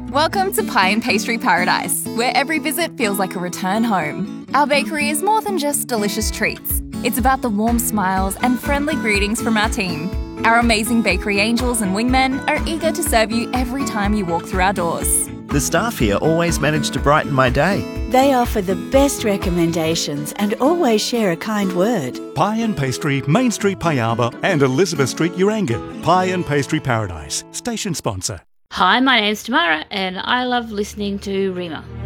Welcome to Pie and Pastry Paradise, where every visit feels like a return home. Our bakery is more than just delicious treats. It's about the warm smiles and friendly greetings from our team. Our amazing bakery angels and wingmen are eager to serve you every time you walk through our doors. The staff here always manage to brighten my day. They offer the best recommendations and always share a kind word. Pie and Pastry, Main Street, Piaba and Elizabeth Street, Urangan. Pie and Pastry Paradise, station sponsor. Hi, my name's Tamara and I love listening to Rima.